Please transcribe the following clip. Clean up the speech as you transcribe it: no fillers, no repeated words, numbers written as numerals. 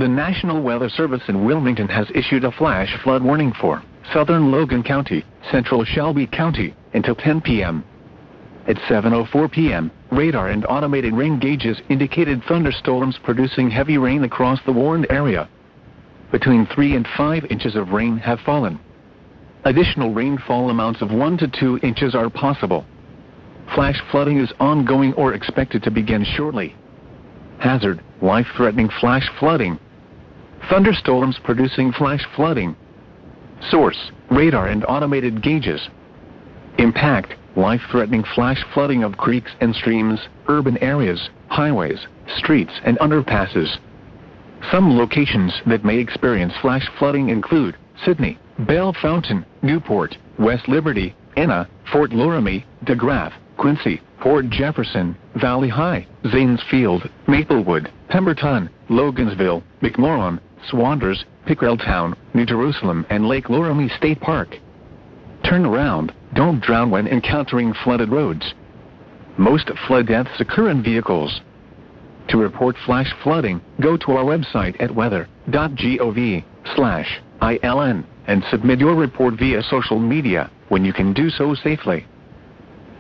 The National Weather Service in Wilmington has issued a flash flood warning for southern Logan County, central Shelby County, until 10 p.m. At 7:04 p.m., radar and automated rain gauges indicated thunderstorms producing heavy rain across the warned area. Between 3 and 5 inches of rain have fallen. Additional rainfall amounts of 1 to 2 inches are possible. Flash flooding is ongoing or expected to begin shortly. Hazard: life-threatening flash flooding. Thunderstorms producing flash flooding. Source: radar and automated gauges. Impact: life-threatening flash flooding of creeks and streams, urban areas, highways, streets and underpasses. Some locations that may experience flash flooding include Sydney, Belle Fountain, Newport, West Liberty, Enna, Fort Loramie, DeGraff, Quincy, Port Jefferson, Valley High, Zanesfield, Maplewood, Pemberton, Logansville, McMorran, Saunders, Pickrelltown, New Jerusalem and Lake Loramie State Park. Turn around, don't drown when encountering flooded roads. Most flood deaths occur in vehicles. To report flash flooding, go to our website at weather.gov/ILN and submit your report via social media when you can do so safely.